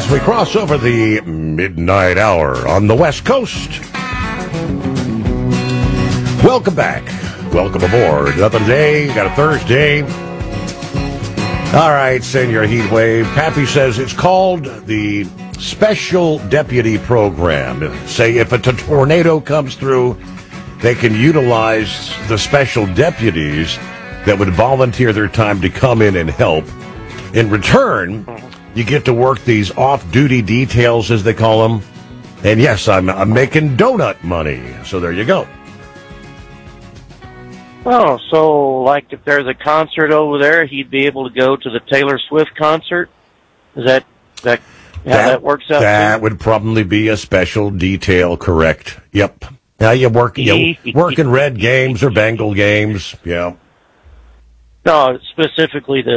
as we cross over the midnight hour on the West Coast. Welcome back. Welcome aboard. Another day. Got a Thursday. All right, Senior Heatwave. Pappy says it's called the Special Deputy Program. Say if a tornado comes through, they can utilize the special deputies that would volunteer their time to come in and help. In return, you get to work these off-duty details, as they call them. And yes, I'm making donut money. So there you go. Oh, so like if there's a concert over there, he'd be able to go to the Taylor Swift concert? Is that how that works out? That would probably be a special detail, correct? Yep. Now you work in Red games or Bengal games. Yeah. No, specifically the